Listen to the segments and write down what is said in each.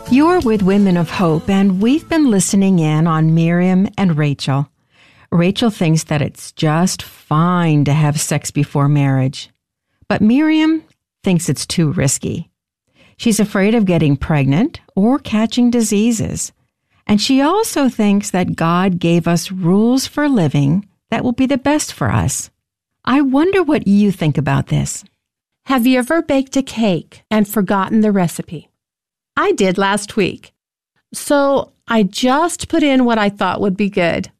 You're with Women of Hope, and we've been listening in on Miriam and Rachel. Rachel thinks that it's just fine to have sex before marriage, but Miriam thinks it's too risky. She's afraid of getting pregnant or catching diseases, and she also thinks that God gave us rules for living that will be the best for us. I wonder what you think about this. Have you ever baked a cake and forgotten the recipe? I did last week. So I just put in what I thought would be good.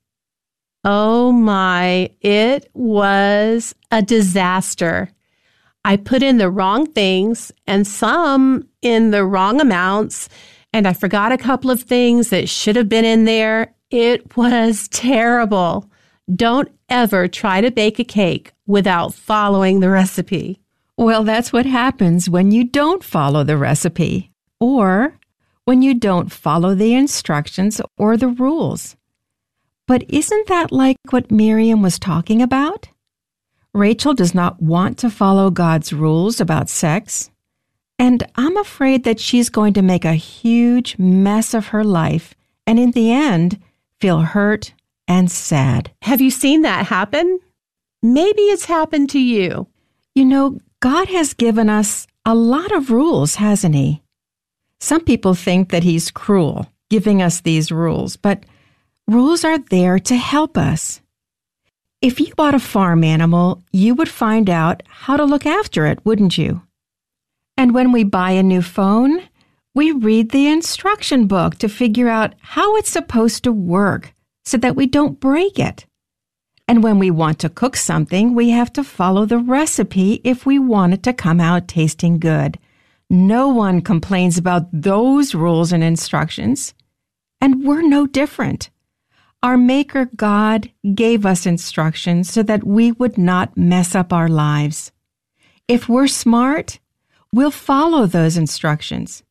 Oh my, it was a disaster. I put in the wrong things and some in the wrong amounts, and I forgot a couple of things that should have been in there. It was terrible. Don't ever try to bake a cake without following the recipe. Well, that's what happens when you don't follow the recipe, or when you don't follow the instructions or the rules. But isn't that like what Miriam was talking about? Rachel does not want to follow God's rules about sex, and I'm afraid that she's going to make a huge mess of her life and in the end feel hurt and sad. Have you seen that happen? Maybe it's happened to you. You know, God has given us a lot of rules, hasn't He? Some people think that He's cruel, giving us these rules, but rules are there to help us. If you bought a farm animal, you would find out how to look after it, wouldn't you? And when we buy a new phone, we read the instruction book to figure out how it's supposed to work so that we don't break it. And when we want to cook something, we have to follow the recipe if we want it to come out tasting good. No one complains about those rules and instructions, and we're no different. Our Maker God gave us instructions so that we would not mess up our lives. If we're smart, we'll follow those instructions.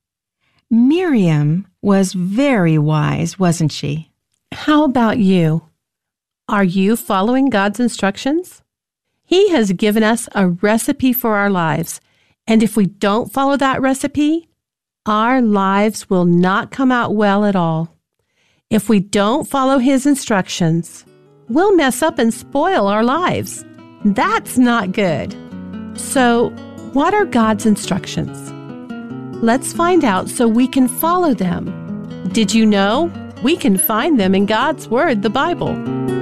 Miriam was very wise, wasn't she? How about you? Are you following God's instructions? He has given us a recipe for our lives, and if we don't follow that recipe, our lives will not come out well at all. If we don't follow His instructions, we'll mess up and spoil our lives. That's not good. So, what are God's instructions? Let's find out so we can follow them. Did you know we can find them in God's Word, the Bible?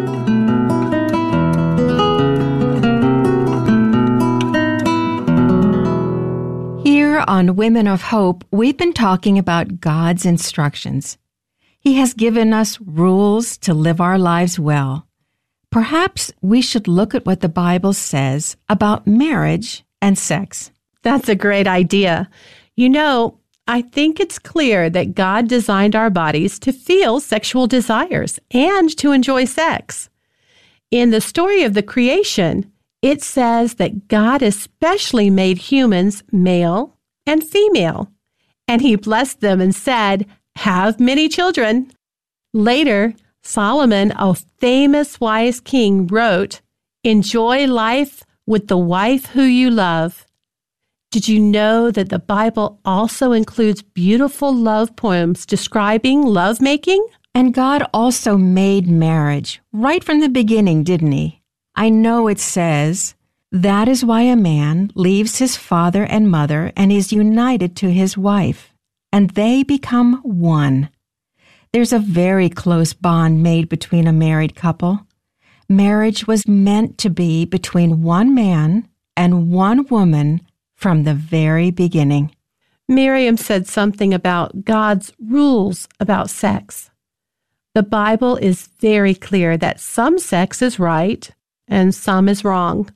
Here on Women of Hope, we've been talking about God's instructions. He has given us rules to live our lives well. Perhaps we should look at what the Bible says about marriage and sex. That's a great idea. You know, I think it's clear that God designed our bodies to feel sexual desires and to enjoy sex. In the story of the creation, it says that God especially made humans male and female, and He blessed them and said, "Have many children." Later, Solomon, a famous wise king, wrote, "Enjoy life with the wife who you love." Did you know that the Bible also includes beautiful love poems describing lovemaking? And God also made marriage right from the beginning, didn't He? I know it says, "That is why a man leaves his father and mother and is united to his wife, and they become one." There's a very close bond made between a married couple. Marriage was meant to be between one man and one woman from the very beginning. Miriam said something about God's rules about sex. The Bible is very clear that some sex is right and some is wrong.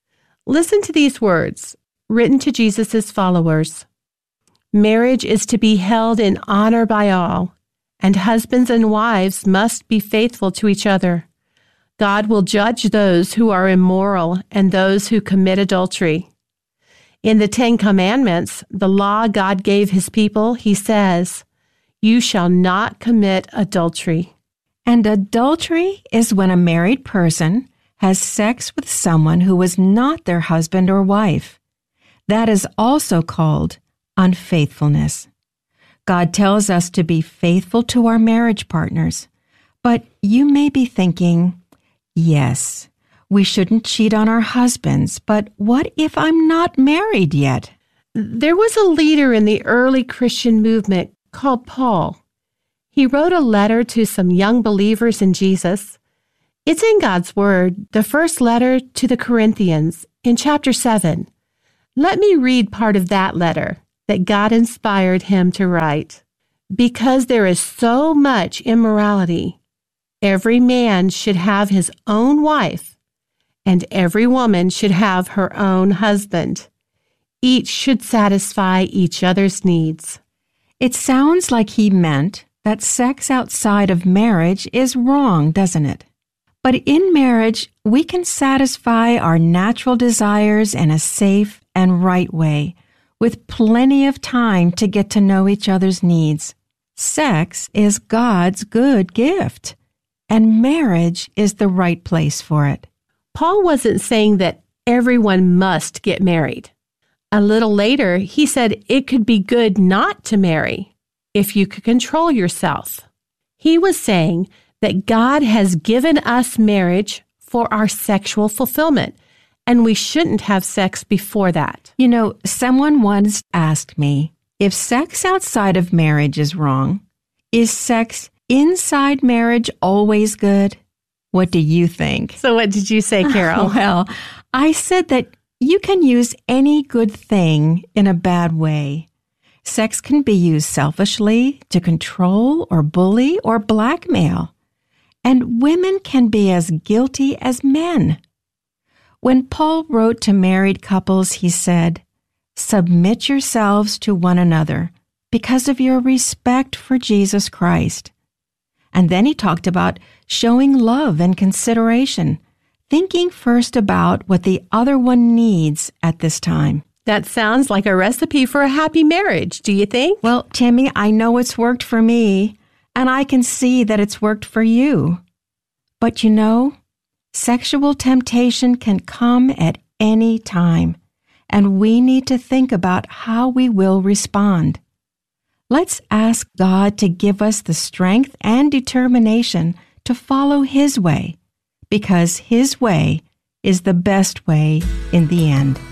Listen to these words, written to Jesus' followers. "Marriage is to be held in honor by all, and husbands and wives must be faithful to each other. God will judge those who are immoral and those who commit adultery." In the 10 Commandments, the law God gave His people, He says, "You shall not commit adultery." And adultery is when a married person has sex with someone who is not their husband or wife. That is also called unfaithfulness. God tells us to be faithful to our marriage partners. But you may be thinking, yes, we shouldn't cheat on our husbands, but what if I'm not married yet? There was a leader in the early Christian movement called Paul. He wrote a letter to some young believers in Jesus. It's in God's Word, the first letter to the Corinthians, in chapter 7. Let me read part of that letter that God inspired him to write. Because there is so much immorality, every man should have his own wife, and every woman should have her own husband. Each should satisfy each other's needs. It sounds like he meant that sex outside of marriage is wrong, doesn't it? But in marriage, we can satisfy our natural desires in a safe and right way, with plenty of time to get to know each other's needs. Sex is God's good gift, and marriage is the right place for it. Paul wasn't saying that everyone must get married. A little later, he said it could be good not to marry if you could control yourself. He was saying that God has given us marriage for our sexual fulfillment, and we shouldn't have sex before that. You know, someone once asked me, if sex outside of marriage is wrong, is sex inside marriage always good? What do you think? So what did you say, Carol? Well, I said that you can use any good thing in a bad way. Sex can be used selfishly to control or bully or blackmail. And women can be as guilty as men. When Paul wrote to married couples, he said, "Submit yourselves to one another because of your respect for Jesus Christ." And then he talked about showing love and consideration, thinking first about what the other one needs at this time. That sounds like a recipe for a happy marriage, do you think? Well, Timmy, I know it's worked for me, and I can see that it's worked for you. But you know, sexual temptation can come at any time, and we need to think about how we will respond. Let's ask God to give us the strength and determination to follow His way, because His way is the best way in the end.